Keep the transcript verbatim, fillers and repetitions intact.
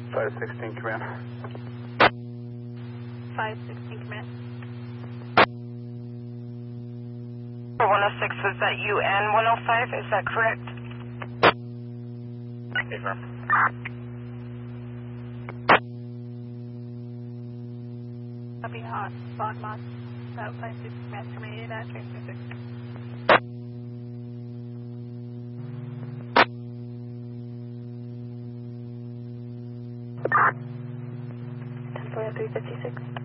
five sixteen, command. five sixteen, command. For one oh six, was that you and one oh five? Is that correct? Affirm. Copy hot, Bond Mod, South five six, command, terminated at transfer six. ten forty-three fifty-six.